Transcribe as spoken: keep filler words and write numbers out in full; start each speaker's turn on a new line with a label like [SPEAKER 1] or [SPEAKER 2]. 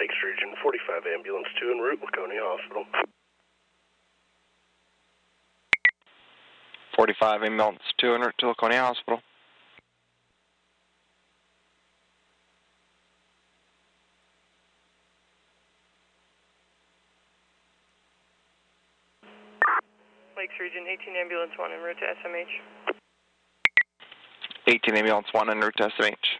[SPEAKER 1] Lakes Region, forty-five Ambulance two en route, Laconia Hospital.
[SPEAKER 2] forty-five Ambulance two en route to Laconia Hospital.
[SPEAKER 3] Lakes Region, eighteen Ambulance one en route to S M H.
[SPEAKER 2] eighteen Ambulance one en route to S M H.